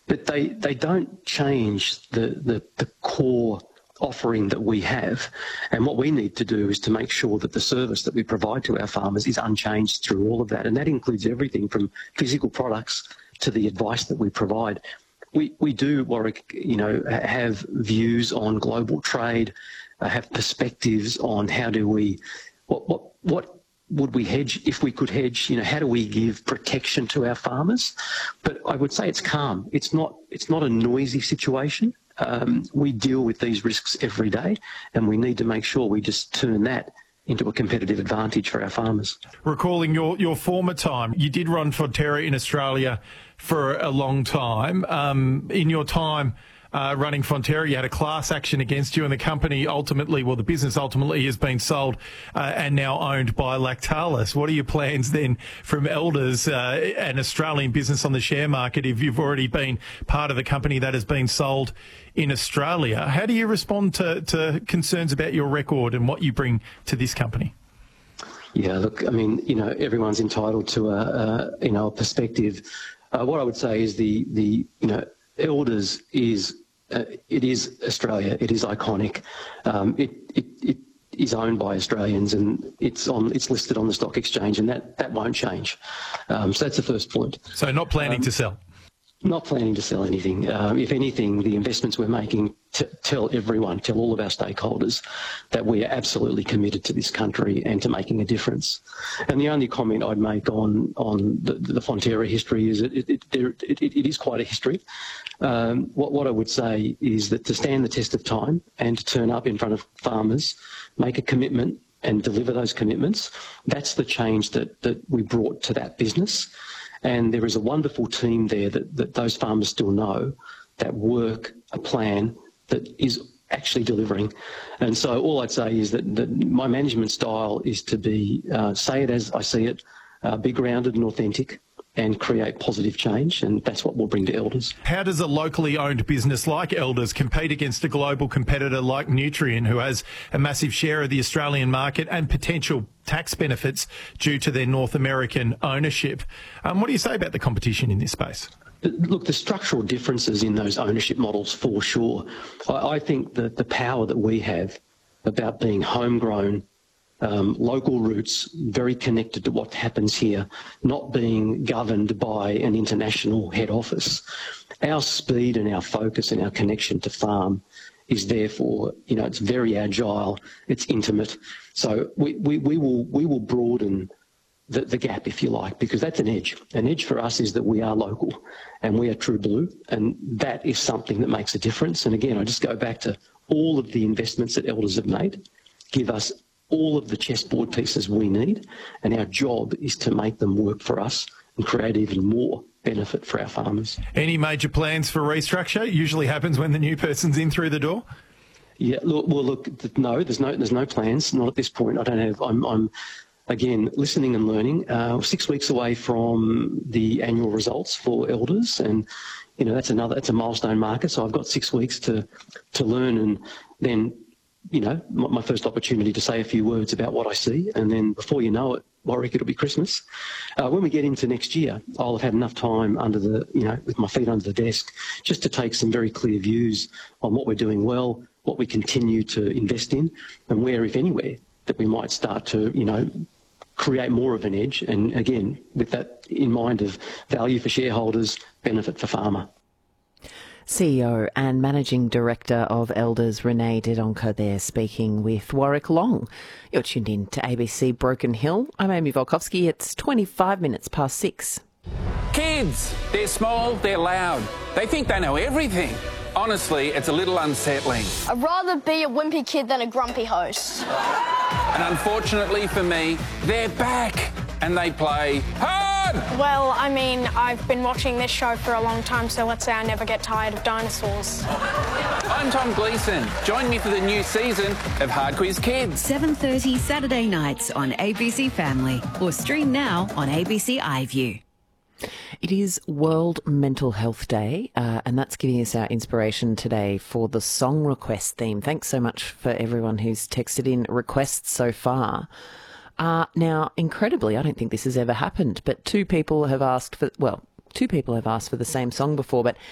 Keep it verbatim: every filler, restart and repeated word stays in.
but they, they don't change the, the, the core offering that we have. And what we need to do is to make sure that the service that we provide to our farmers is unchanged through all of that. And that includes everything from physical products to the advice that we provide. We, we do, Warwick, you know, have views on global trade, uh, have perspectives on how do we, what, what, what would we hedge if we could hedge, you know, how do we give protection to our farmers? But I would say it's calm. It's not, it's not a noisy situation. Um, we deal with these risks every day, and we need to make sure we just turn that into a competitive advantage for our farmers. Recalling your, your former time, you did run Fonterra in Australia for a long time. Um, in your time uh, running Fonterra, you had a class action against you, and the company ultimately, well, the business ultimately has been sold uh, and now owned by Lactalis. What are your plans then from Elders, uh, an Australian business on the share market, if you've already been part of the company that has been sold in Australia? How do you respond to, to concerns about your record and what you bring to this company? Yeah, look, I mean, you know, everyone's entitled to a, a you know, a perspective. Uh, what I would say is the, the you know, Elders is, uh, it is Australia. It is iconic. Um, it, it, it is owned by Australians, and it's on, it's listed on the stock exchange, and that, that won't change. Um, so that's the first point. So not planning um, to sell? Not planning to sell anything. Um, if anything, the investments we're making t- tell everyone, tell all of our stakeholders that we are absolutely committed to this country and to making a difference. And the only comment I'd make on on the, the Fonterra history is that it, it, it, it, it is quite a history. Um, what, what I would say is that to stand the test of time and to turn up in front of farmers, make a commitment and deliver those commitments, that's the change that, that we brought to that business. And there is a wonderful team there that, that those farmers still know that work a plan that is actually delivering. And so all I'd say is that, that my management style is to be, uh, say it as I see it, uh, be grounded and authentic, and create positive change, and that's what we'll bring to Elders. How does a locally owned business like Elders compete against a global competitor like Nutrien, who has a massive share of the Australian market and potential tax benefits due to their North American ownership? Um, what do you say about the competition in this space? Look, the structural differences in those ownership models, for sure. I, I think that the power that we have about being homegrown, Um, local roots, very connected to what happens here, not being governed by an international head office. Our speed and our focus and our connection to farm is therefore, you know, it's very agile, it's intimate. So we, we, we will we will broaden the, the gap, if you like, because that's an edge. An edge for us is that we are local and we are true blue, and that is something that makes a difference. And again, I just go back to all of the investments that Elders have made give us all of the chessboard pieces we need, and our job is to make them work for us and create even more benefit for our farmers. Any major plans for restructure? Usually happens when the new person's in through the door. Yeah, look, well, look, no, there's no, there's no plans. Not at this point. I don't have. I'm, I'm again listening and learning. Uh, six weeks away from the annual results for Elders, and you know that's another. It's a milestone marker. So I've got six weeks to to learn, and then, you know, my, my first opportunity to say a few words about what I see, and then before you know it, Warwick, it'll be Christmas. Uh, when we get into next year, I'll have had enough time under the, you know, with my feet under the desk, just to take some very clear views on what we're doing well, what we continue to invest in, and where, if anywhere, that we might start to, you know, create more of an edge. And again, with that in mind of value for shareholders, benefit for farmer. C E O and Managing Director of Elders, Renee Dendoncker there, speaking with Warwick Long. You're tuned in to A B C Broken Hill. I'm Amy Volkovsky. It's twenty-five minutes past six. Kids, they're small, they're loud. They think they know everything. Honestly, it's a little unsettling. I'd rather be a wimpy kid than a grumpy host. And unfortunately for me, they're back and they play hard. Well, I mean, I've been watching this show for a long time, so let's say I never get tired of dinosaurs. I'm Tom Gleeson. Join me for the new season of Hard Quiz Kids. seven thirty Saturday nights on A B C Family, or stream now on A B C iView. It is World Mental Health Day, uh, and that's giving us our inspiration today for the song request theme. Thanks so much for everyone who's texted in requests so far. Uh, now, incredibly, I don't think this has ever happened, but two people have asked for, well, two people have asked for the same song before, but